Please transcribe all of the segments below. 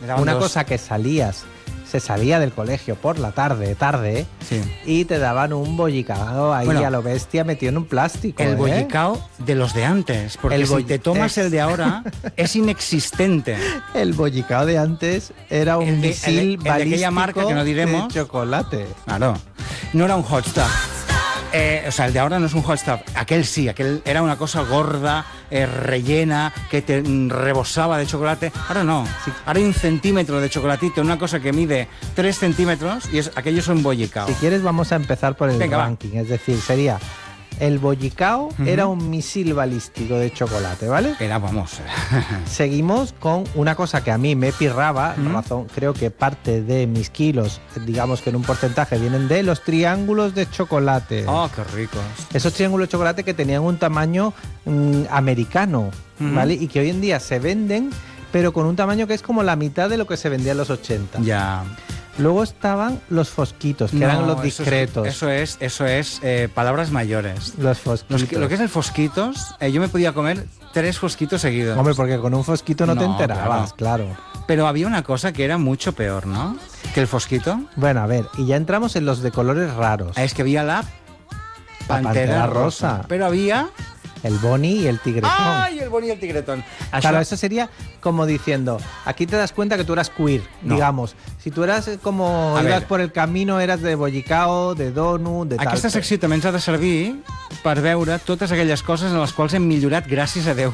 Una cosa que se salía del colegio por la tarde, Sí. y te daban un bollicao ahí a lo bestia metido en un plástico. El bollicao de los de antes, porque si te tomas el de ahora, es inexistente. El bollicao de antes era un misil balístico de aquella marca que no diremos. de chocolate. Claro, no era un hot stuff. O sea, el de ahora no es un hot stuff. Aquel sí, aquel era una cosa gorda, rellena, que te rebosaba de chocolate. Ahora no. Sí. Ahora hay 1 centímetro de chocolatito, una cosa que mide 3 centímetros y aquello es un bollicao. Si quieres vamos a empezar por el ranking. Es decir, sería... El bollicao era un misil balístico de chocolate, ¿vale? Vamos. Seguimos con una cosa que a mí me pirraba, razón, creo que parte de mis kilos, digamos que en un porcentaje, vienen de los triángulos de chocolate. ¡Oh, qué ricos! Esos triángulos de chocolate que tenían un tamaño americano, ¿vale? Y que hoy en día se venden, pero con un tamaño que es como la mitad de lo que se vendía en los 80. Ya... Luego estaban los fosquitos, que eran los discretos. Eso es palabras mayores. Los fosquitos. Lo que es el fosquitos, yo me podía comer 3 fosquitos seguidos. Hombre, porque con un fosquito no te enterabas, claro. Pero había una cosa que era mucho peor, ¿no? Que el fosquito. Bueno, a ver, y ya entramos en los de colores raros. Es que había la pantera rosa. Pero había... El Bonnie y el tigretón. ¡Ay, el Bonnie y el tigretón! Claro, eso sería como diciendo, aquí te das cuenta que tú eras queer, digamos. Si tú eras como ibas por el camino, eras de bollicao, de donut, de tal. Aquesta secció també ens ha de servir per veure totes aquelles coses en les quals hem millorat, gràcies a Déu.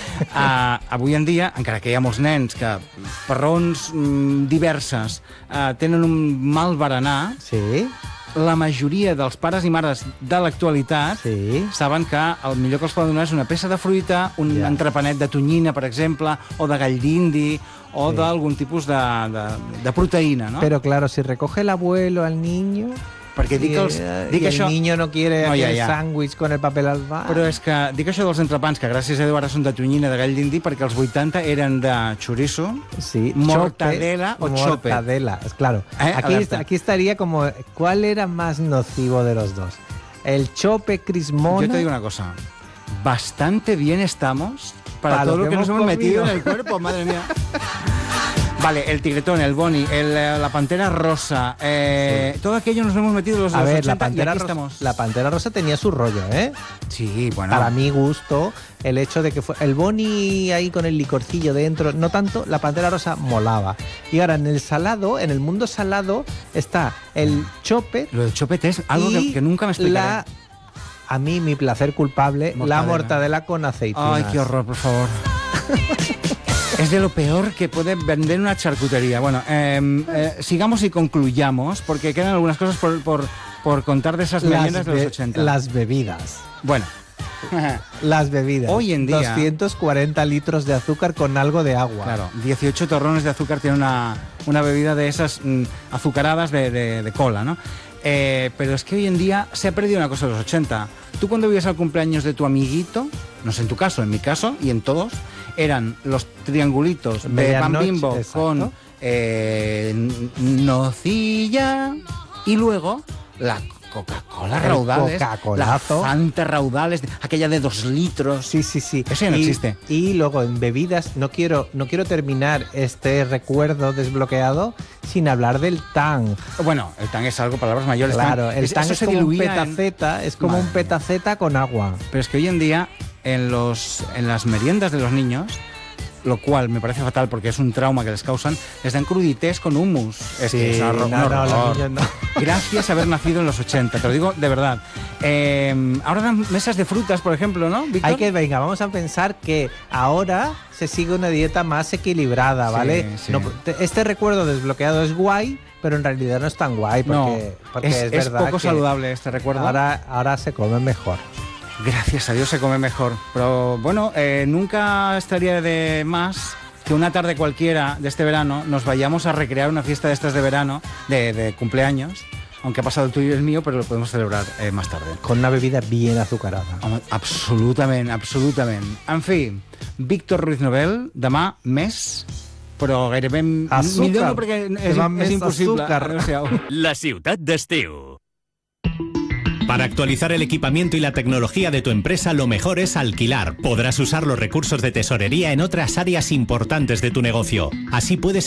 Avui en dia, encara que hi ha molts nens que, per raons diverses, tenen un mal berenar... Sí... La majoria dels pares i mares de l'actualitat saben que el millor que els poden donar és una peça de fruita, un entrepanet de tonyina, per exemple, o de gall d'indi, o d'algun tipus de proteïna, ¿no? Pero claro, si recoge el abuelo al niño... Perquè dic el niño no quiere el sándwich con el papel al bar. Però és que dic això dels entrepans, que gràcies a Déu ara són de tonyina, de gall d'indi, perquè els 80 eren de chorizo, mortadela o chope. Mortadela, claro. Aquí estaría como, ¿cuál era más nocivo de los dos? ¿El chope crismona? Yo te digo una cosa, bastante bien estamos para todo lo que nos hemos metido en el cuerpo, madre mía. Vale, el tigretón, el Bonnie, la pantera rosa, todo aquello nos lo hemos metido los 80 y aquí estamos. La pantera rosa tenía su rollo, ¿eh? Sí, bueno. Para mi gusto, el hecho de que fue el Bonnie ahí con el licorcillo dentro, no tanto, la pantera rosa molaba. Y ahora en el salado, en el mundo salado, está el chope. Lo del chope es algo que nunca me explicaré. A mí, mi placer culpable, la mortadela con aceitunas. Ay, qué horror, por favor. Es de lo peor que puede vender una charcutería. Bueno, sigamos y concluyamos, porque quedan algunas cosas por contar de esas leyendas de los 80. Las bebidas. Bueno. Las bebidas. Hoy en día... 240 litros de azúcar con algo de agua. Claro, 18 torrones de azúcar tiene una bebida de esas azucaradas de cola, ¿no? Pero es que hoy en día se ha perdido una cosa de los 80. Tú cuando vivías al cumpleaños de tu amiguito, no sé en tu caso, en mi caso y en todos, eran los triangulitos de pan Bimbo con nocilla y luego la Coca-Cola raudales, la Fanta raudales, aquella de 2 litros. Sí. Eso ya no existe. Y luego en bebidas, no quiero terminar este recuerdo desbloqueado sin hablar del Tang. Bueno, el Tang es algo, palabras mayores. Claro, el Tang es como un petaceta, un petaceta con agua. Pero es que hoy en día, en las meriendas de los niños, lo cual me parece fatal porque es un trauma que les causan, les dan crudités con hummus. Es que es un horror. No. Gracias a haber nacido en los 80, te lo digo de verdad. Ahora dan mesas de frutas, por ejemplo, ¿no, Víctor? Venga, vamos a pensar que ahora se sigue una dieta más equilibrada, ¿vale? Sí. No, este recuerdo desbloqueado es guay, pero en realidad no es tan guay porque es verdad poco saludable este recuerdo. Ahora se come mejor. Gracias a Dios se come mejor. Pero bueno, nunca estaría de más que una tarde cualquiera de este verano nos vayamos a recrear una fiesta de estas de verano, de cumpleaños, aunque ha pasado el tuyo y el mío, pero lo podemos celebrar más tarde. Con una bebida bien azucarada. Absolutament. En fi, Víctor Ruiz Nobel, demà més, però gairebé millor no perquè és impossible. La ciutat d'estiu. Para actualizar el equipamiento y la tecnología de tu empresa, lo mejor es alquilar. Podrás usar los recursos de tesorería en otras áreas importantes de tu negocio. Así puedes